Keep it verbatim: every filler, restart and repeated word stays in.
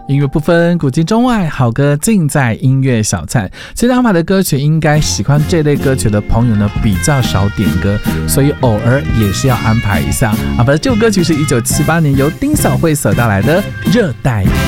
音乐不分古今中外，好歌尽在音乐小菜。其实阿玛的歌曲应该喜欢这类歌曲的朋友呢比较少点歌，所以偶尔也是要安排一下啊。反正这首歌曲是一九七八年由丁小慧所带来的《热带雨》。